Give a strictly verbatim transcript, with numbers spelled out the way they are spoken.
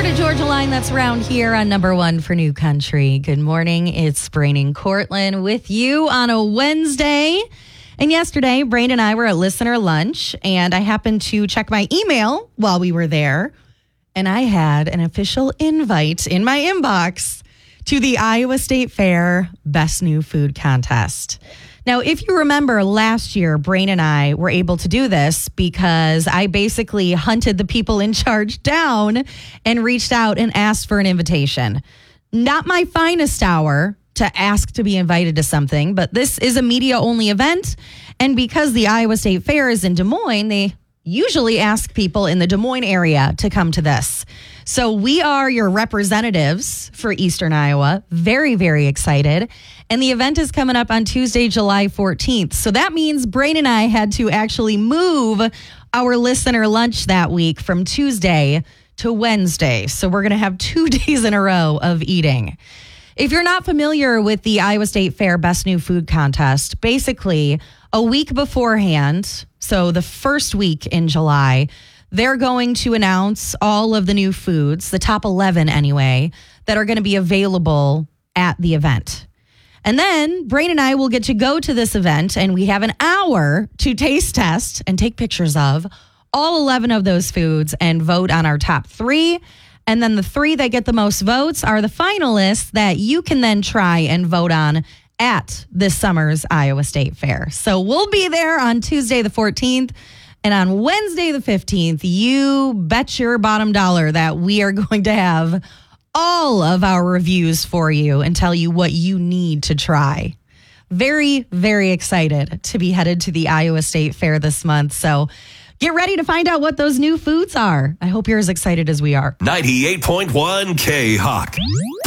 Florida Georgia line that's around here on number one for New Country. Good morning. It's Brain and Cortland with you on a Wednesday. And yesterday, Brain and I were at listener lunch, and I happened to check my email while we were there, and I had an official invite in my inbox to the Iowa State Fair Best New Food Contest. Now, if you remember last year, Brain and I were able to do this because I basically hunted the people in charge down and reached out and asked for an invitation. Not my finest hour to ask to be invited to something, but this is a media-only event. And because the Iowa State Fair is in Des Moines, they usually ask people in the Des Moines area to come to this. So we are your representatives for Eastern Iowa. Very, very excited. And the event is coming up on Tuesday, July fourteenth. So that means Brain and I had to actually move our listener lunch that week from Tuesday to Wednesday. So we're going to have two days in a row of eating. If you're not familiar with the Iowa State Fair Best New Food Contest, basically a week beforehand, so the first week in July, they're going to announce all of the new foods, the top eleven anyway, that are going to be available at the event. And then Brain and I will get to go to this event, and we have an hour to taste test and take pictures of all eleven of those foods and vote on our top three. And then the three that get the most votes are the finalists that you can then try and vote on at this summer's Iowa State Fair. So we'll be there on Tuesday the fourteenth. And on Wednesday the fifteenth, you bet your bottom dollar that we are going to have all of our reviews for you and tell you what you need to try. Very, very excited to be headed to the Iowa State Fair this month. So get ready to find out what those new foods are. I hope you're as excited as we are. ninety-eight point one K-Hawk.